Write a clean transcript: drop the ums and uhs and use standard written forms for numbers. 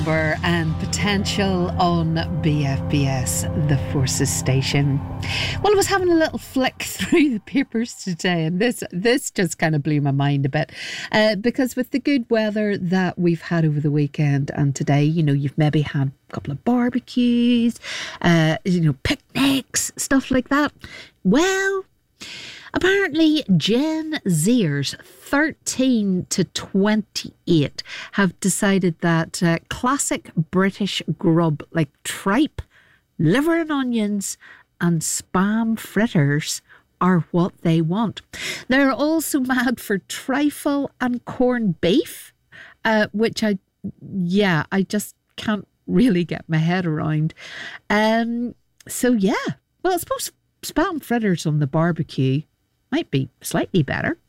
And Potential on BFBS, the Forces station. Well, I was having a little flick through the papers today, and this just kind of blew my mind a bit, because with the good weather that we've had over the weekend and today, you know, you've maybe had a couple of barbecues, picnics, stuff like that. Well, apparently, Gen Zers 13 to 28 have decided that classic British grub like tripe, liver and onions and Spam fritters are what they want. They're also mad for trifle and corned beef, which I just can't really get my head around. Well, I suppose Spam fritters on the barbecue might be slightly better.